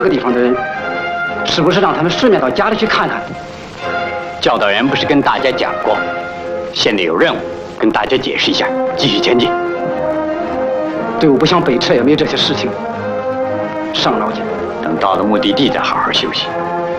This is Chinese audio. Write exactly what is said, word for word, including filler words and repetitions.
这个地方的人，是不是让他们顺便到家里去看看？ 教导员不是跟大家讲过，现在有任务，跟大家解释一下，继续前进。 队伍不想北撤，也没有这些事情。上老姐， 等到了目的地再好好休息。